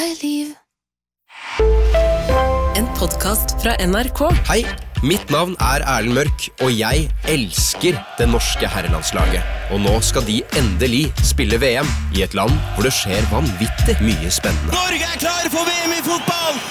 En podcast fra NRK. Hei, mitt navn Erlend Mørk, og jeg elsker det norske herrelandslaget. Og nå skal de endelig spille VM i et land hvor det skjer vanvittig mye spennende. Norge klar for VM i fotball!